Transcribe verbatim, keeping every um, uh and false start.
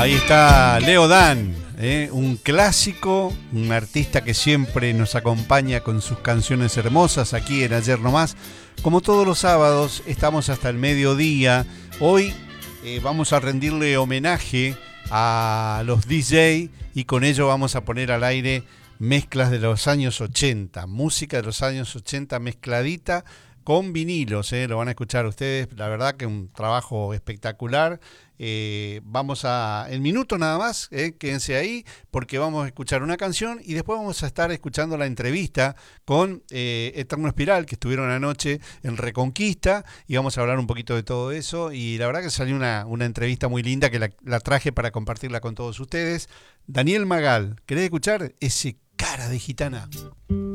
Ahí está Leo Dan, ¿eh? Un clásico, un artista que siempre nos acompaña con sus canciones hermosas aquí en Ayer No Más. Como todos los sábados, estamos hasta el mediodía. Hoy eh, vamos a rendirle homenaje a los D J y con ello vamos a poner al aire mezclas de los años ochenta, música de los años ochenta mezcladita con vinilos, ¿eh? Lo van a escuchar ustedes, la verdad que un trabajo espectacular. Eh, vamos a, en minutos nada más, eh, quédense ahí porque vamos a escuchar una canción y después vamos a estar escuchando la entrevista con eh, Eterno Espiral, que estuvieron anoche en Reconquista, y vamos a hablar un poquito de todo eso. Y la verdad que salió una, una entrevista muy linda que la, la traje para compartirla con todos ustedes. Daniel Magal, ¿querés escuchar ese cara de gitana?